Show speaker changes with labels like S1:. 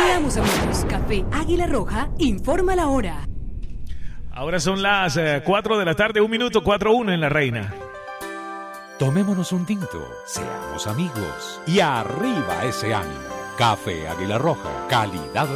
S1: Seamos amigos. Café Águila Roja informa la hora.
S2: Ahora son las 4 de la tarde, 1 minuto, 4:01 en La Reina.
S3: Tomémonos un tinto, seamos amigos y arriba ese ánimo. Café Águila Roja, calidad